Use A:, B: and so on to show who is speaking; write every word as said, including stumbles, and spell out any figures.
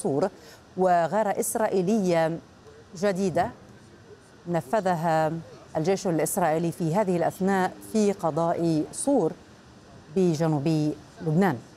A: صور، وغارة إسرائيلية جديدة نفذها الجيش الإسرائيلي في هذه الأثناء في قضاء صور بجنوب لبنان.